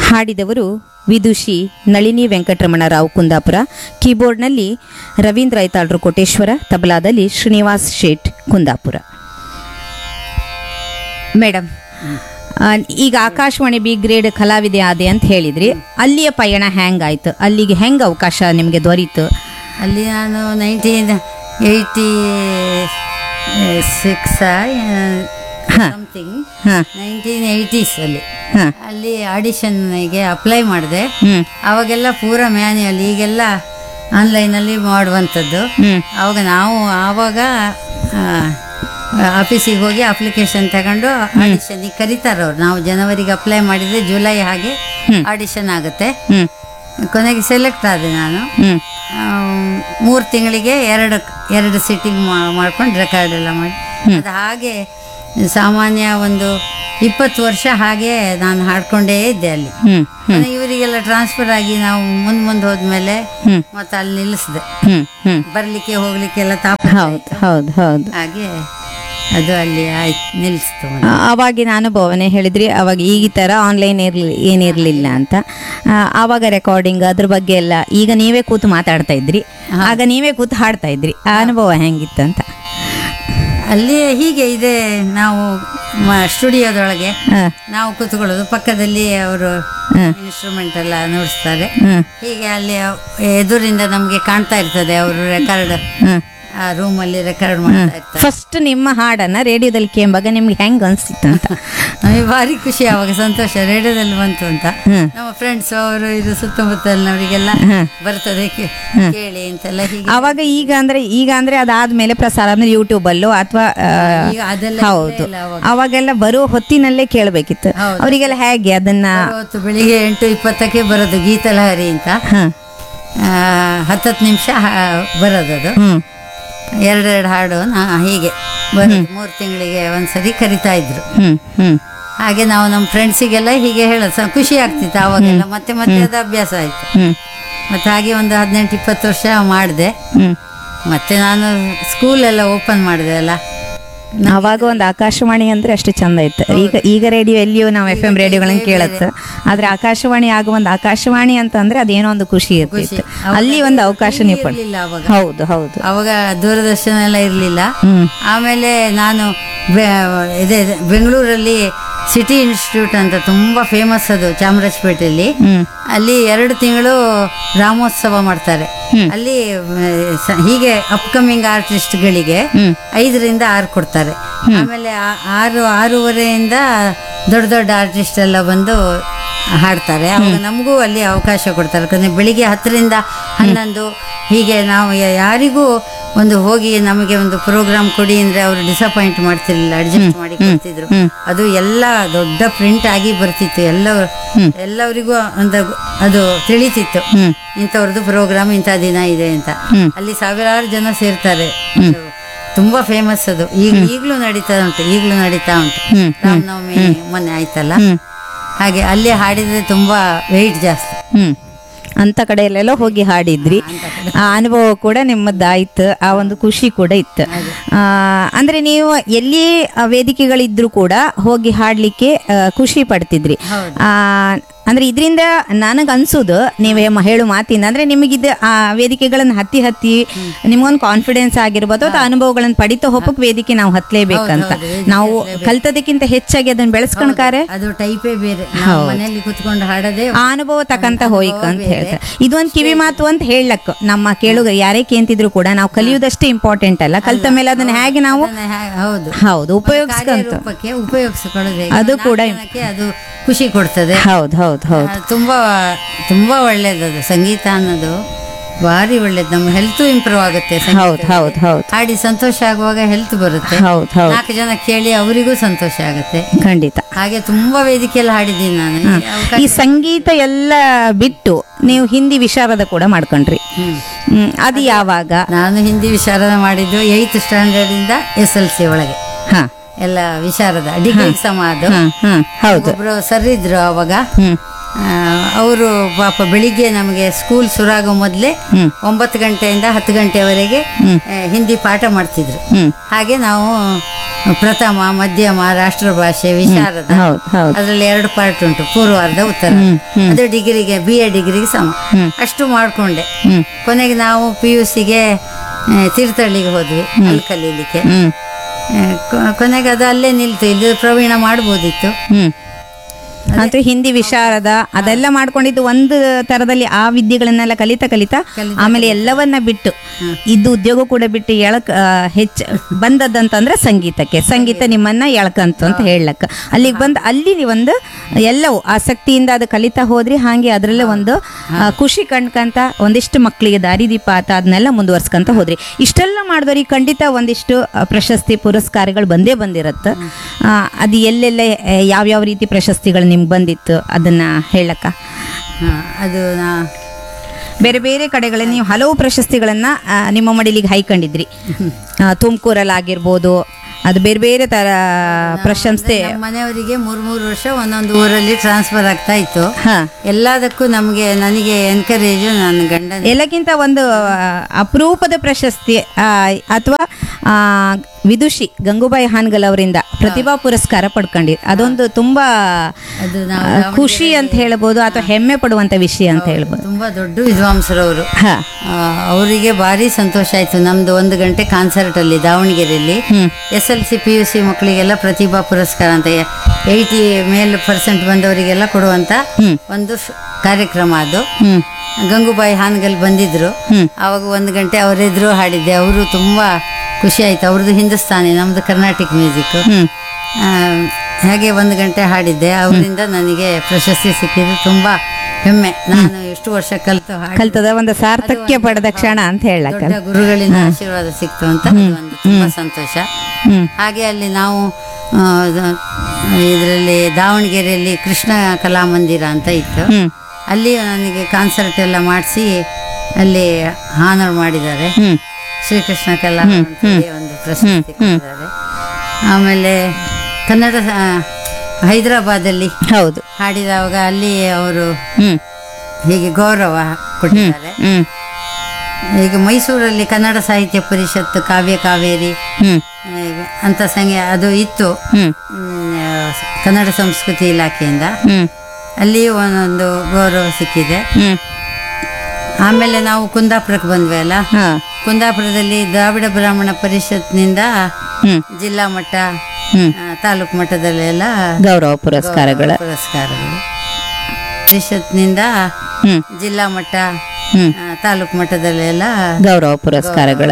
ಹಾಡಿದವರು ವಿದುಷಿ ನಳಿನಿ ವೆಂಕಟರಮಣರಾವ್ ಕುಂದಾಪುರ, ಕೀಬೋರ್ಡ್ನಲ್ಲಿ ರವೀಂದ್ರ ಐತಾಳ್ರು ಕೋಟೇಶ್ವರ, ತಬಲಾದಲ್ಲಿ ಶ್ರೀನಿವಾಸ್ ಶೇಟ್ Kundapura. Madam, ಈಗ Akashvani B grade ಕಲಾವಿದೆ ಆದೆ ಅಂತ ಹೇಳಿದ್ರಿ, ಅಲ್ಲಿಯ ಪಯಣ ಹೆಂಗಾಯ್ತು? ಅಲ್ಲಿಗೆ ಹೆಂಗೆ ಅವಕಾಶ ನಿಮಗೆ ದೊರೀತು? ಅಲ್ಲಿ ನಾನು 1986 ಸಮಥಿಂಗ್ 1980s ಅಲ್ಲಿ ಆಡಿಷನ್ಗೆ ಅಪ್ಲೈ ಮಾಡಿದೆ. ಅವಾಗೆಲ್ಲ ಪೂರ ಮ್ಯಾನ್ಯಲ್, ಈಗೆಲ್ಲ ಆನ್ಲೈನಲ್ಲಿ ಮಾಡುವಂಥದ್ದು. ಆವಾಗ ಆಫೀಸಿಗೆ ಹೋಗಿ ಅಪ್ಲಿಕೇಶನ್ ತಗೊಂಡು ಆಡಿಷನ್ಗೆ ಕರೀತಾರೆ ಅವ್ರು. ನಾವು ಜನವರಿಗೆ ಅಪ್ಲೈ ಮಾಡಿದರೆ ಜುಲೈ ಹಾಗೆ ಆಡಿಷನ್ ಆಗುತ್ತೆ. ಕೊನೆಗೆ ಸೆಲೆಕ್ಟ್ ಆದೆ ನಾನು. 3 ತಿಂಗಳಿಗೆ ಎರಡು ಸಿಟ್ಟಿಂಗ್ ಮಾಡ್ಕೊಂಡು ರೆಕಾರ್ಡ್ ಎಲ್ಲ ಮಾಡಿ, ಅದು ಹಾಗೆ ಸಾಮಾನ್ಯ ಒಂದು 20 ವರ್ಷ ಹಾಗೆ ನಾನು ಹಾಡ್ಕೊಂಡೇ ಇದ್ದೆ ಅಲ್ಲಿ. ಇವರಿಗೆಲ್ಲ ಟ್ರಾನ್ಸ್ಫರ್ ಆಗಿ ನಾವು ಮುಂದೆ ಹೋದ್ಮೇಲೆ ಮತ್ತೆ ಅಲ್ಲಿ ನಿಲ್ಲಿಸಿದೆ. ಬರ್ಲಿಕ್ಕೆ ಹೋಗ್ಲಿಕ್ಕೆ ಎಲ್ಲ ಹೌದು ಹೌದು ಹಾಗೆ ಅದು ಅಲ್ಲಿ ಆಯ್ತು, ನಿಲ್ಲಿಸ್ತು. ಅವಾಗಿನ ಅನುಭವನೇ ಹೇಳಿದ್ರಿ, ಅವಾಗ ಈ ಥರ ಆನ್ಲೈನ್ ಏನಿರಲಿಲ್ಲ ಅಂತ. ಆವಾಗ ರೆಕಾರ್ಡಿಂಗ್ ಅದ್ರ ಬಗ್ಗೆ ಎಲ್ಲ, ಈಗ ನೀವೇ ಕೂತು ಮಾತಾಡ್ತಾ ಇದ್ರಿ, ಆಗ ನೀವೇ ಕೂತು ಹಾಡ್ತಾ ಇದ್ರಿ, ಆ ಅನುಭವ ಹೆಂಗಿತ್ತು ಅಂತ? ಅಲ್ಲಿ ಹೀಗೆ ಇದೆ, ನಾವು ಸ್ಟುಡಿಯೋದೊಳಗೆ ನಾವು ಕೂತ್ಕೊಳ್ಳೋದು, ಪಕ್ಕದಲ್ಲಿ ಅವರು ಇನ್ಸ್ಟ್ರೂಮೆಂಟ್ ಎಲ್ಲ ನುಡಿಸ್ತಾರೆ. ಹೀಗೆ ಅಲ್ಲಿ ಎದುರಿಂದ ನಮಗೆ ಕಾಣ್ತಾ ಇರ್ತದೆ ಅವರು ರೆಕಾರ್ಡ್, ಆ ರೂಮಲ್ಲಿ ರೆಕಾರ್ಡ್ ಮಾಡ್ತಾ ಇರ್ತಾರೆ. ಫಸ್ಟ್ ನಿಮ್ಮ ಹಾಡನ್ನ ರೇಡಿಯೋದಲ್ಲಿ ಕೇಂಬಾಗ ನಿಮ್ಗೆ ಹೆಂಗ್ ಅನ್ಸಿತ್ತು ಅಂತ? ನಮಗೆ ಭಾರಿ ಖುಷಿ, ಆವಾಗ ಸಂತೋಷ, ರೇಡಿಯೋದಲ್ಲಿ ಬಂತು ಅಂತ. ನಮ್ಮ ಫ್ರೆಂಡ್ಸ್ ಅವರು ಇದು ಸುತ್ತಮುತ್ತಲಿನವರಿಗೆಲ್ಲ ಬರ್ತದೆ ಕೇಳಿ ಅಂತೆಲ್ಲ. ಹೀಗೆ ಈಗ ಅಂದ್ರೆ ಅದಾದ್ಮೇಲೆ ಪ್ರಸಾರ ಅಂದ್ರೆ ಯೂಟ್ಯೂಬ್ ಅಲ್ಲೋ ಅಥವಾ ಹೌದು, ಅವಾಗೆಲ್ಲ ಬರೋ ಹೊತ್ತಿನಲ್ಲೇ ಕೇಳಬೇಕಿತ್ತು. ಅವರಿಗೆಲ್ಲ ಹೇಗೆ ಅದನ್ನ? ಬೆಳಿಗ್ಗೆ 8:20ಕ್ಕೆ ಬರೋದು ಗೀತಲಹರಿ ಅಂತ, 10 ನಿಮಿಷ ಬರೋದದು, 2 ಹಾಡು ಹೀಗೆ ಬರೋದು. 3 ತಿಂಗಳಿಗೆ ಒಂದ್ಸರಿ ಕರಿತಾ ಇದ್ರು. ಹಾಗೆ ನಾವು ನಮ್ಮ ಫ್ರೆಂಡ್ಸಿಗೆಲ್ಲ ಹೀಗೆ ಹೇಳೋದು, ಖುಷಿ ಆಗ್ತಿತ್ತು ಆವಾಗೆಲ್ಲ. ಮತ್ತೆ ಅದು ಅಭ್ಯಾಸ ಆಯ್ತು. ಮತ್ತೆ ಹಾಗೆ ಒಂದು 18-20 ವರ್ಷ ಮಾಡಿದೆ. ಮತ್ತೆ ನಾನು ಸ್ಕೂಲೆಲ್ಲ ಓಪನ್ ಮಾಡಿದೆ ಅಲ್ಲ. ಅವಾಗ ಒಂದು ಆಕಾಶವಾಣಿ ಅಂದ್ರೆ ಅಷ್ಟು ಚಂದ ಇತ್ತು. ಈಗ ರೇಡಿಯೋ ಎಲ್ಲಿಯೋ ನಾವು FM ರೇಡಿಯೋಗಳನ್ನ ಕೇಳತ್ತೆ, ಆದ್ರೆ ಆಕಾಶವಾಣಿ ಆಗ ಒಂದು ಆಕಾಶವಾಣಿ ಅಂತ ಅಂದ್ರೆ ಅದೇನೋ ಒಂದು ಖುಷಿ ಇರ್ತಿತ್ತು. ಅಲ್ಲಿ ಒಂದು ಅವಕಾಶ ನೀವು ಪಡ್ಲಿಲ್ಲ. ಹೌದು ಹೌದು, ಅವಾಗ ದೂರದರ್ಶನ ಎಲ್ಲ ಇರ್ಲಿಲ್ಲ. ಆಮೇಲೆ ನಾನು ಇದೆ ಬೆಂಗಳೂರಲ್ಲಿ ಸಿಟಿ ಇನ್ಸ್ಟಿಟ್ಯೂಟ್ ಅಂತ ತುಂಬಾ ಫೇಮಸ್, ಅದು ಚಾಮರಾಜಪೇಟೆಯಲ್ಲಿ. ಅಲ್ಲಿ 2 ತಿಂಗಳು ರಾಮೋತ್ಸವ ಮಾಡ್ತಾರೆ. ಅಲ್ಲಿ ಹೀಗೆ ಅಪ್ಕಮಿಂಗ್ ಆರ್ಟಿಸ್ಟ್ಗಳಿಗೆ 5ರಿಂದ 6 ಕೊಡ್ತಾರೆ. ಆಮೇಲೆ 6-6:30 ದೊಡ್ಡ ದೊಡ್ಡ ಆರ್ಟಿಸ್ಟ್ ಎಲ್ಲ ಬಂದು ಹಾಡ್ತಾರೆ. ಅವಾಗ ನಮಗೂ ಅಲ್ಲಿ ಅವಕಾಶ ಕೊಡ್ತಾರೆ. ಯಾಕಂದ್ರೆ ಬೆಳಿಗ್ಗೆ 10ರಿಂದ 11 ಹೀಗೆ ನಾವು ಯಾರಿಗೂ ಒಂದು ಹೋಗಿ ನಮಗೆ ಒಂದು ಪ್ರೋಗ್ರಾಮ್ ಕೊಡಿ ಅಂದ್ರೆ ಅವರು ಡಿಸಪಾಯಿಂಟ್ ಮಾಡ್ತಿರ್ಲಿಲ್ಲ, ಅಡ್ಜಸ್ಟ್ ಮಾಡಿ ಕೊಡ್ತಿದ್ರು. ಅದು ಎಲ್ಲ ದೊಡ್ಡ ಪ್ರಿಂಟ್ ಆಗಿ ಬರ್ತಿತ್ತು. ಎಲ್ಲರಿಗೂ ಒಂದು ಅದು ತಿಳಿತಿತ್ತು, ಇಂಥವ್ರದ್ದು ಪ್ರೋಗ್ರಾಮ್ ಇಂಥ ದಿನ ಇದೆ ಅಂತ. ಅಲ್ಲಿ ಸಾವಿರಾರು ಜನ ಸೇರ್ತಾರೆ. ತುಂಬಾ ಫೇಮಸ್ ಅದು. ಈಗಲೂ ನಡೀತಾ ಉಂಟು. ರಾಮನವಮಿ ಮೊನ್ನೆ ಆಯ್ತಲ್ಲ, ಹಾಗೆ ಅಲ್ಲಿ ಹಾಡಿದ್ರೆ ತುಂಬಾ ವೆಯ್ಟ್ ಜಾಸ್ತಿ. ಅಂತ ಕಡೆಯಲ್ಲೆಲ್ಲ ಹೋಗಿ ಹಾಡಿದ್ರಿ, ಆ ಅನುಭವ ಕೂಡ ನಿಮ್ಮದಾಯ್ತು, ಆ ಒಂದು ಖುಷಿ ಕೂಡ ಇತ್ತು. ಅಂದ್ರೆ ನೀವು ಎಲ್ಲಿ ವೇದಿಕೆಗಳಿದ್ರು ಕೂಡ ಹೋಗಿ ಹಾಡ್ಲಿಕ್ಕೆ ಖುಷಿ ಪಡ್ತಿದ್ರಿ. ಅಂದ್ರೆ ಇದರಿಂದ ನನಗೆ ಅನ್ಸೋದು, ನೀವೇ ಹೇಳು ಮಾತಿಂದ, ಅಂದ್ರೆ ನಿಮಗಿದ ಆ ವೇದಿಕೆಗಳನ್ನು ಹತ್ತಿ ನಿಮ್ಗೊಂದು ಕಾನ್ಫಿಡೆನ್ಸ್ ಆಗಿರ್ಬೋದು, ಅಥವಾ ಅನುಭವಗಳನ್ನು ಪಡಿತಾ ಹೋಗಕ್ ವೇದಿಕೆ ನಾವು ಹತ್ಲೇಬೇಕಂತ, ನಾವು ಕಲ್ತದಕ್ಕಿಂತ ಹೆಚ್ಚಾಗಿ ಅದನ್ನ ಬೆಳೆಸ್ಕೊಂಡ್ಕಾರೆ ಅದು ಟೈಪೇ ಬೇರೆ. ಮನೆಯಲ್ಲಿ ಕುತ್ಕೊಂಡು ಹಾಡೋದೇ ಆ ಅನುಭವ ತಕ್ಕಂತ ಹೋಯ್ಕ ಅಂತ ಹೇಳ್ತಾರೆ. ಇದೊಂದು ಕಿವಿ ಮಾತು ಅಂತ ಹೇಳಕ್ ನಮ್ಮ ಕೇಳುಗ ಯಾರೇ ಕೇಂತಿದ್ರು ಕೂಡ, ನಾವು ಕಲಿಯುವುದಷ್ಟೇ ಇಂಪಾರ್ಟೆಂಟ್ ಅಲ್ಲ, ಕಲ್ತ ಮೇಲೆ ಅದನ್ನ ಹೇಗೆ ನಾವು ಹೌದು ಉಪಯೋಗಿಸ್ಕೊಳ್ಳೋದು, ಅದು ಕೂಡ ಅದು ಖುಷಿ ಕೊಡ್ತದೆ. ಹೌದು ತುಂಬಾ ತುಂಬಾ ಒಳ್ಳೇದದು. ಸಂಗೀತ ಅನ್ನೋದು ಭಾರಿ ಒಳ್ಳೇದು. ನಮ್ಮ ಹೆಲ್ತ್ ಇಂಪ್ರೂವ್ ಆಗುತ್ತೆ. ಹೌದು ಹಾಡಿ ಸಂತೋಷ ಆಗುವಾಗ ಹೆಲ್ತ್ ಬರುತ್ತೆ. 4 ಜನ ಕೇಳಿ ಅವರಿಗೂ ಸಂತೋಷ ಆಗುತ್ತೆ. ಖಂಡಿತ. ಹಾಗೆ ತುಂಬಾ ವೇದಿಕೆಯಲ್ಲಿ ಹಾಡಿದ್ದೀನಿ ನಾನು. ಈ ಸಂಗೀತ ಎಲ್ಲ ಬಿಟ್ಟು ನೀವು ಹಿಂದಿ ವಿಶಾರದ ಕೂಡ ಮಾಡ್ಕೊಂಡ್ರಿ. ಅದು ಯಾವಾಗ? ನಾನು ಹಿಂದಿ ವಿಶಾರದ ಮಾಡಿದ್ದು 8th ಸ್ಟ್ಯಾಂಡರ್ಡ್ ಇಂದ SLC ಒಳಗೆ ಎಲ್ಲ ವಿಶಾರದ ಡಿಗ್ರಿ ಸಮ. ಅದು ಒಬ್ರು ಸರ್ ಇದ್ರು ಅವಾಗ, ಅವರು ಪಾಪ ಬೆಳಿಗ್ಗೆ ನಮಗೆ ಸ್ಕೂಲ್ ಶುರುವಾಗೋ ಮೊದಲೇ 9 ಗಂಟೆಯಿಂದ 10 ಗಂಟೆವರೆಗೆ ಹಿಂದಿ ಪಾಠ ಮಾಡ್ತಿದ್ರು. ಹಾಗೆ ನಾವು ಪ್ರಥಮ, ಮಧ್ಯಮ, ರಾಷ್ಟ್ರಭಾಷೆ, ವಿಶಾರದ. ಹೌದು ಹೌದು. ಅದರಲ್ಲಿ 2 ಪಾರ್ಟ್ ಉಂಟು, ಪೂರ್ವಾರ್ಧ, ಉತ್ತರ. ಅದು ಡಿಗ್ರಿಗೆ, BA ಡಿಗ್ರಿಗೆ ಸಮ. ಅಷ್ಟು ಮಾಡ್ಕೊಂಡೆ. ಕೊನೆಗೆ ನಾವು PUCಗೆ ತೀರ್ಥಹಳ್ಳಿಗೆ ಹೋದ್ವಿ ಅಲ್ಲಿ ಕಲೀಲಿಕ್ಕೆ. ಕೊನೆಗೆ ಅದು ಅಲ್ಲೇ ನಿಲ್ತು. ಇಲ್ಲಿ ಪ್ರವೀಣ ಮಾಡ್ಬೋದಿತ್ತು. ಅಂತೂ ಹಿಂದಿ ವಿಶಾರದ ಅದೆಲ್ಲ ಮಾಡ್ಕೊಂಡಿದ್ದು ಒಂದು ತರದಲ್ಲಿ ಆ ವಿದ್ಯೆಗಳನ್ನೆಲ್ಲ ಕಲಿತಾ ಆಮೇಲೆ ಎಲ್ಲವನ್ನ ಬಿಟ್ಟು ಇದು ಉದ್ಯೋಗ ಕೂಡ ಬಿಟ್ಟು ಹೆಚ್ಚು ಬಂದದ್ದಂತಂದ್ರೆ ಸಂಗೀತ ನಿಮ್ಮನ್ನ ಎಳ್ಕಂತು ಅಂತ ಹೇಳಕ್ಕ. ಅಲ್ಲಿಗೆ ಬಂದು ಅಲ್ಲಿ ಒಂದು ಎಲ್ಲವೂ ಆಸಕ್ತಿಯಿಂದ ಅದು ಕಲಿತಾ ಹೋದ್ರಿ. ಹಾಗೆ ಅದರಲ್ಲೇ ಒಂದು ಖುಷಿ ಕಂಡ್ಕಂತ ಒಂದಿಷ್ಟು ಮಕ್ಕಳಿಗೆ ದಾರಿದೀಪ ಆತ ಅದನ್ನೆಲ್ಲ ಮುಂದುವರ್ಸ್ಕೊಂತ ಹೋದ್ರಿ. ಇಷ್ಟೆಲ್ಲ ಮಾಡಿದವ್ರಿಗೆ ಖಂಡಿತ ಒಂದಿಷ್ಟು ಪ್ರಶಸ್ತಿ ಪುರಸ್ಕಾರಗಳು ಬಂದಿರುತ್ತೆ. ಅದು ಎಲ್ಲೆಲ್ಲ ಯಾವ್ಯಾವ ರೀತಿ ಪ್ರಶಸ್ತಿಗಳು ನಿಮ್ಗೆ ಬಂದಿತ್ತು ಅದನ್ನ ಹೇಳಕ್ಕ? ಅದು ಬೇರೆ ಬೇರೆ ಕಡೆಗಳಲ್ಲಿ ನೀವು ಹಲವು ಪ್ರಶಸ್ತಿಗಳನ್ನ ನಿಮ್ಮ ಮಡಿಲಿಗೆ ಹೈಕೊಂಡಿದ್ರಿ. ತುಮಕೂರಲ್ಲಿ ಅದು ಬೇರೆ ಬೇರೆ ತರ ಪ್ರಶಂಸೆ. ಮನೆಯವರಿಗೆ 3 ವರ್ಷ ಒಂದೊಂದು ಊರಲ್ಲಿ ಟ್ರಾನ್ಸ್ಫರ್ ಆಗ್ತಾ ಇತ್ತು. ಎಲ್ಲದಕ್ಕೂ ನನಗೆ ಎನ್ಕರೇಜ್ ನನ್ನ ಗಂಡ. ಎಲ್ಲಕ್ಕಿಂತ ಒಂದು ಅಪರೂಪದ ಪ್ರಶಸ್ತಿ ಅಥವಾ ವಿದುಷಿ ಗಂಗೂಬಾಯಿ ಹಾನ್ಗಲ್ ಅವರಿಂದ ಪ್ರತಿಭಾ ಪುರಸ್ಕಾರ ಪಡ್ಕೊಂಡಿರಿ. ಅದೊಂದು ತುಂಬಾ ಖುಷಿ ಅಂತ ಹೇಳ್ಬೋದು, ಅಥವಾ ಹೆಮ್ಮೆ ಪಡುವಂತ ವಿಷಯ ಅಂತ ಹೇಳ್ಬೋದು. ತುಂಬಾ ದೊಡ್ಡ ವಿದ್ವಾಂಸರವರು. ಅವರಿಗೆ ಭಾರಿ ಸಂತೋಷ ಆಯ್ತು. ನಮ್ದು 1 ಗಂಟೆ ಕಾನ್ಸರ್ಟ್ ಅಲ್ಲಿ ದಾವಣಗೆರೆಯಲ್ಲಿ SLC PUC ಮಕ್ಕಳಿಗೆಲ್ಲ ಪ್ರತಿಭಾ ಪುರಸ್ಕಾರ ಅಂತ 80 ಮೇಲ್% ಬಂದವರಿಗೆಲ್ಲ ಕೊಡುವಂತ ಒಂದು ಕಾರ್ಯಕ್ರಮ. ಅದು ಗಂಗೂಬಾಯಿ ಹಾನ್ಗಲ್ ಬಂದಿದ್ರು. ಅವಾಗ 1 ಗಂಟೆ ಅವರೆದ್ರು ಹಾಡಿದ್ದೆ. ಅವರು ತುಂಬಾ ಖುಷಿ ಆಯ್ತು. ಅವ್ರದ್ದು ಹಿಂದೂಸ್ತಾನಿ, ನಮ್ದು ಕರ್ನಾಟಿಕ್ ಮ್ಯೂಸಿಕ್. ಹಾಗೆ 1 ಗಂಟೆ ಹಾಡಿದ್ದೆ. ಅವರಿಂದ ನನಗೆ ಪ್ರಶಸ್ತಿ ಸಿಕ್ಕಿದ್ದು ತುಂಬಾ ಹೆಮ್ಮೆ. ನಾನು ಎಷ್ಟು ವರ್ಷ ಕಲ್ತದ ಒಂದು ಸಾರ್ಥಕ್ಯ ಪಡೆದ ಕ್ಷಣ ಅಂತ ಹೇಳಕ್ಕ. ಗುರುಗಳಿಂದ ಆಶೀರ್ವಾದ ಸಿಕ್ತು ಅಂತ ಒಂದು ತುಂಬಾ ಸಂತೋಷ. ಹಾಗೆ ಅಲ್ಲಿ ನಾವು ಇದರಲ್ಲಿ ದಾವಣಗೆರೆಯಲ್ಲಿ ಕೃಷ್ಣ ಕಲಾಮಂದಿರ ಅಂತ ಇತ್ತು. ಅಲ್ಲಿ ನನಗೆ ಕಾನ್ಸರ್ಟ್ ಎಲ್ಲ ಮಾಡಿಸಿ ಅಲ್ಲಿ ಹಾನರ್ ಮಾಡಿದ್ದಾರೆ. ಶ್ರೀಕೃಷ್ಣ ಕಲಾ ಒಂದು ಪ್ರಶಸ್ತಿ ಕೊಟ್ಟಿದ್ದಾರೆ. ಆಮೇಲೆ ಕನ್ನಡ ಹೈದರಾಬಾದಲ್ಲಿ ಹೌದು ಹಾಡಿದವಾಗ ಅಲ್ಲಿ ಅವರು ಹೀಗೆ ಗೌರವ ಕೊಟ್ಟಿದ್ದಾರೆ. ಈಗ ಮೈಸೂರಲ್ಲಿ ಕನ್ನಡ ಸಾಹಿತ್ಯ ಪರಿಷತ್ ಕಾವ್ಯ ಕಾವೇರಿ ಅಂತ ಸಂಘ ಅದು ಇತ್ತು, ಕನ್ನಡ ಸಂಸ್ಕೃತಿ ಇಲಾಖೆಯಿಂದ. ಅಲ್ಲಿ ಒಂದೊಂದು ಗೌರವ ಸಿಕ್ಕಿದೆ. ಆಮೇಲೆ ನಾವು ಕುಂದಾಪುರಕ್ಕೆ ಬಂದ್ವಿ ಅಲ್ಲ. ಕುಂದಾಪುರದಲ್ಲಿ ದ್ರಾವಿಡ ಬ್ರಾಹ್ಮಣ ಪರಿಷತ್ನಿಂದ ಜಿಲ್ಲಾ ಮಟ್ಟ, ತಾಲೂಕು ಮಟ್ಟದಲ್ಲೆಲ್ಲ ಗೌರವ ಪುರಸ್ಕಾರಗಳು. ಪರಿಷತ್ನಿಂದ ಜಿಲ್ಲಾ ಮಟ್ಟ, ತಾಲೂಕು ಮಟ್ಟದಲ್ಲೆಲ್ಲ ಗೌರವ ಪುರಸ್ಕಾರಗಳು.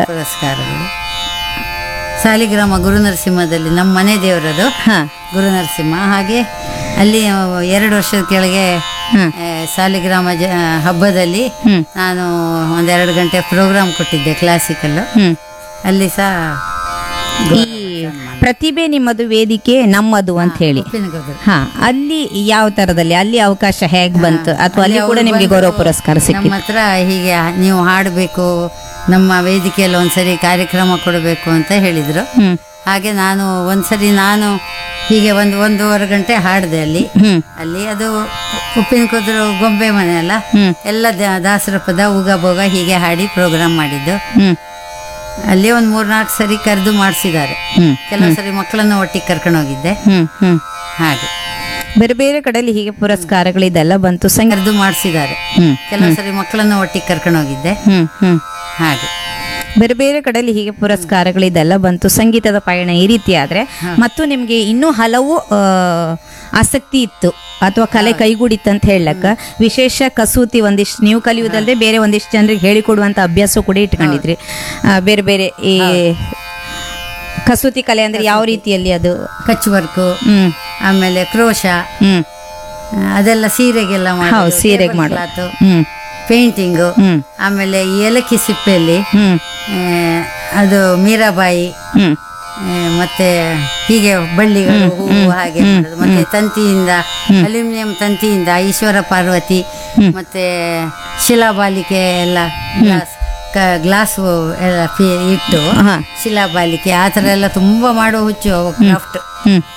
ಸಾಲಿಗ್ರಾಮ ಗುರುನರಸಿಂಹದಲ್ಲಿ ನಮ್ಮ ಮನೆ ದೇವರದು ಗುರುನರಸಿಂಹ. ಹಾಗೆ ಅಲ್ಲಿ 2 ವರ್ಷದ ಕೆಳಗೆ ಸಾಲಿಗ್ರಾಮ ಹಬ್ಬದಲ್ಲಿ ನಾನು 1-2 ಗಂಟೆ ಪ್ರೋಗ್ರಾಮ್ ಕೊಟ್ಟಿದ್ದೆ ಕ್ಲಾಸಿಕಲ್. ಅಲ್ಲಿ ಸಹ ಈ ಪ್ರತಿಭೆ ನಿಮ್ಮದು, ವೇದಿಕೆ ನಮ್ಮದು ಅಂತ ಹೇಳಿ. ಅಲ್ಲಿ ಯಾವ ತರದಲ್ಲಿ ಅಲ್ಲಿ ಅವಕಾಶ ಹೇಗ್ ಬಂತು, ಅಥವಾ ಅಲ್ಲಿ ಕೂಡ ನಿಮ್ಗೆ ಗೌರವ ಪುರಸ್ಕಾರ ಸಿಕ್ಕಿತು? ನಮ್ಮ ಹತ್ರ ಹೀಗೆ ನೀವು ಹಾಡಬೇಕು, ನಮ್ಮ ವೇದಿಕೆಯಲ್ಲಿ ಒಂದ್ಸರಿ ಕಾರ್ಯಕ್ರಮ ಕೊಡಬೇಕು ಅಂತ ಹೇಳಿದ್ರು. ಹಾಗೆ ನಾನು ಒಂದ್ಸರಿ ಹೀಗೆ 1-1.5 ಗಂಟೆ ಹಾಡಿದೆ ಅಲ್ಲಿ. ಅದು ಉಪ್ಪಿನ ಕುದ್ರು ಗೊಂಬೆ ಮನೆ ಅಲ್ಲ, ಎಲ್ಲ ದಾಸರ ಪದ, ಉಗಬೋಗ ಹೀಗೆ ಹಾಡಿ ಪ್ರೋಗ್ರಾಮ್ ಮಾಡಿದ್ದು. ಅಲ್ಲಿ 3-4 ಸರಿ ಕರೆದು ಮಾಡಿಸಿದ್ದಾರೆ. ಕೆಲವು ಸರಿ ಮಕ್ಕಳನ್ನ ಒಟ್ಟಿಗೆ ಕರ್ಕೊಂಡು ಹೋಗಿದ್ದೆ. ಹಾಗೆ ಬೇರೆ ಬೇರೆ ಕಡೆಯಲ್ಲಿ ಹೀಗೆ ಪುರಸ್ಕಾರಗಳು ಇದೆಲ್ಲ ಬಂತು. ಕರೆದು ಮಾಡಿಸಿದ್ದಾರೆ. ಕೆಲವು ಸರಿ ಮಕ್ಕಳನ್ನ ಒಟ್ಟಿಗೆ ಕರ್ಕೊಂಡು ಹೋಗಿದ್ದೆ. ಹಾಗೆ ಬೇರೆ ಬೇರೆ ಕಡೆಯಲ್ಲಿ ಹೀಗೆ ಪುರಸ್ಕಾರಗಳು ಇದೆಲ್ಲ ಬಂತು. ಸಂಗೀತದ ಪಯಣ ಈ ರೀತಿ ಆದ್ರೆ ಮತ್ತು ನಿಮ್ಗೆ ಇನ್ನೂ ಹಲವು ಆಸಕ್ತಿ ಇತ್ತು ಅಥವಾ ಕಲೆ ಕೈಗೂಡಿತ್ತು ಅಂತ ಹೇಳಕ್ಕ, ವಿಶೇಷ ಕಸೂತಿ ಒಂದಿಷ್ಟು ನೀವು ಕಲಿಯುವುದಲ್ಲದೆ ಬೇರೆ ಒಂದಿಷ್ಟು ಜನರಿಗೆ ಹೇಳಿಕೊಡುವಂತ ಅಭ್ಯಾಸ ಕೂಡ ಇಟ್ಕೊಂಡಿದ್ರಿ. ಬೇರೆ ಬೇರೆ ಈ ಕಸೂತಿ ಕಲೆ ಅಂದ್ರೆ ಯಾವ ರೀತಿಯಲ್ಲಿ? ಅದು ಕಚ್ ವರ್ಕು, ಆಮೇಲೆ ಕ್ರೋಶ, ಅದೆಲ್ಲ ಸೀರೆಗೆಲ್ಲ ಸೀರೆಗೆ ಮಾಡೋದು, ಪೇಂಟಿಂಗು, ಆಮೇಲೆ ಏಲಕ್ಕಿ ಸಿಪ್ಪೆಯಲ್ಲಿ ಅದು ಮೀರಾಬಾಯಿ, ಮತ್ತೆ ಹೀಗೆ ಬಳ್ಳಿಗಳು, ಹೂವು ಹಾಗೆ ಮಾಡೋದು. ಮತ್ತೆ ತಂತಿಯಿಂದ, ಅಲ್ಯೂಮಿನಿಯಂ ತಂತಿಯಿಂದ ಈಶ್ವರ ಪಾರ್ವತಿ, ಮತ್ತೆ ಶಿಲಾಬಾಲಿಕೆ ಎಲ್ಲ ಗ್ಲಾಸ್ ಎಲ್ಲ ಇಟ್ಟು ಶಿಲಾಬಾಲಿಕೆ ಆ ಥರ ಎಲ್ಲ ತುಂಬಾ ಮಾಡೋ ಹುಚ್ಚು ಕ್ರಾಫ್ಟ್.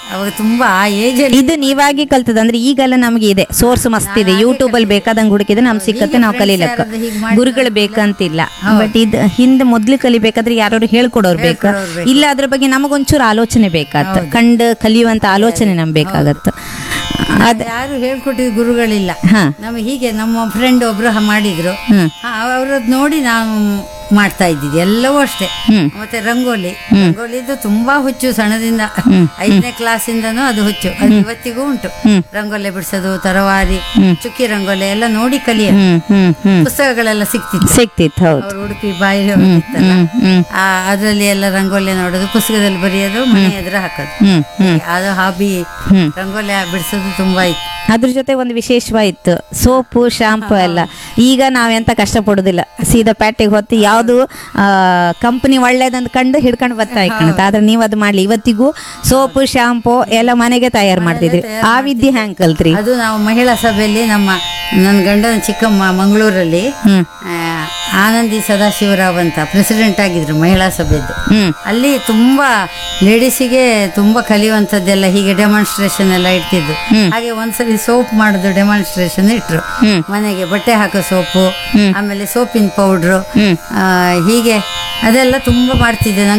ಅವಾಗ ತುಂಬಾ ಆ ಏಜ್ ಅಲ್ಲಿ ಇದು ನೀವಾಗಿ ಕಲ್ತದ ಅಂದ್ರೆ ಈಗೆಲ್ಲ ನಮ್ಗೆ ಇದೆ ಸೋರ್ಸ್ ಮಸ್ತ್ ಇದೆ, ಯೂಟ್ಯೂಬ್ ಅಲ್ಲಿ ಬೇಕಾದಂಗೆ ಹುಡುಕಿದ್ರೆ ನಮ್ಗೆ ಸಿಕ್ಕತ್ತೆ, ನಾವು ಕಲೀಲಕ್ಕ ಗುರುಗಳು ಬೇಕಂತಿಲ್ಲ. ಬಟ್ ಇದು ಹಿಂದೆ ಮೊದ್ಲು ಕಲಿಬೇಕಾದ್ರೆ ಯಾರು ಹೇಳ್ಕೊಡೋರು ಬೇಕು, ಇಲ್ಲ ಅದ್ರ ಬಗ್ಗೆ ನಮಗೊಂಚೂರು ಆಲೋಚನೆ ಬೇಕಾಗತ್ತೆ, ಕಂಡು ಕಲಿಯುವಂತ ಆಲೋಚನೆ ನಮ್ಗೆ ಬೇಕಾಗತ್ತೆ. ಯಾರು ಹೇಳ್ಕೊಟ್ಟಿದ್ ಗುರುಗಳಿಲ್ಲ. ಹಾ. ನಮಗೆ ಹೀಗೆ ನಮ್ಮ ಫ್ರೆಂಡ್ ಒಬ್ರು ಮಾಡಿದ್ರು, ಅವ್ರದ್ ನೋಡಿ ನಾವು ಮಾಡ್ತಾ ಇದ್ದಿದ್ದು ಎಲ್ಲವೂ ಅಷ್ಟೇ. ಮತ್ತೆ ರಂಗೋಲಿದು ತುಂಬಾ ಹುಚ್ಚು ಸಣ್ಣದಿಂದ, 5ನೇ ಕ್ಲಾಸಿಂದನೂ ಅದು ಹುಚ್ಚು, ಅದು ಇವತ್ತಿಗೂ ಉಂಟು. ರಂಗೋಲಿ ಬಿಡಿಸೋದು, ತರವಾರಿ, ಚುಕ್ಕಿ ರಂಗೋಲಿ ಎಲ್ಲ ನೋಡಿ ಕಲಿಯ ಪುಸ್ತಕಗಳೆಲ್ಲ ಸಿಕ್ತಿತ್ತು. ಅವ್ರು ಉಡುಪಿ ಬಾಯಿ ಅದ್ರಲ್ಲಿ ಎಲ್ಲ ರಂಗೋಲಿ ನೋಡೋದು, ಪುಸ್ತಕದಲ್ಲಿ ಬರೆಯೋದು, ಮನೆ ಎದುರು ಹಾಕೋದು, ಅದು ಹಾಬಿ. ರಂಗೋಲಿ ಬಿಡಿಸೋದು ತುಂಬಾ ಇತ್ತು. ಅದ್ರ ಜೊತೆ ಒಂದು ವಿಶೇಷವಾಯಿತು ಸೋಪು ಶಾಂಪು ಎಲ್ಲ. ಈಗ ನಾವೆಂತ ಕಷ್ಟಪಡೋದಿಲ್ಲ, ಸೀದಾ ಪ್ಯಾಟಿಗೆ ಹೊತ್ತು ಯಾವುದು ಕಂಪನಿ ಒಳ್ಳೇದಂತ ಕಂಡು ಹಿಡ್ಕೊಂಡು ಬರ್ತಾ ಇಕ್ಕಣತ್. ಆದ್ರೆ ನೀವು ಅದು ಮಾಡ್ಲಿ, ಇವತ್ತಿಗೂ ಸೋಪು ಶಾಂಪು ಎಲ್ಲ ಮನೆಗೆ ತಯಾರು ಮಾಡ್ತಿದ್ರಿ. ಆ ವಿದ್ಯೆ ಹ್ಯಾಂಗ್ ಕಲ್ತ್ರಿ? ಅದು ನಾವು ಮಹಿಳಾ ಸಭೆಯಲ್ಲಿ ನನ್ನ ಗಂಡನ ಚಿಕ್ಕಮ್ಮ ಮಂಗಳೂರಲ್ಲಿ ಆನಂದಿ ಸದಾಶಿವರಾವ್ ಅಂತ ಪ್ರೆಸಿಡೆಂಟ್ ಆಗಿದ್ರು ಮಹಿಳಾ ಸಭೆದ್ದು. ಅಲ್ಲಿ ತುಂಬಾ ಲೇಡೀಸಿಗೆ ತುಂಬಾ ಕಲಿಯುವಂತದ್ದೆಲ್ಲ ಹೀಗೆ ಡೆಮಾನ್ಸ್ಟ್ರೇಷನ್ ಎಲ್ಲ ಇಡ್ತಿದ್ದು. ಹಾಗೆ ಒಂದ್ಸಲಿ ಸೋಪ್ ಮಾಡೋದು ಡೆಮಾನ್ಸ್ಟ್ರೇಷನ್ ಇಟ್ರು, ಮನೆಗೆ ಬಟ್ಟೆ ಹಾಕೋ ಸೋಪು, ಆಮೇಲೆ ಸೋಪಿನ ಪೌಡ್ರು, ಹೀಗೆ ಅದೆಲ್ಲ ತುಂಬಾ ಮಾಡ್ತಿದ್ದೆ.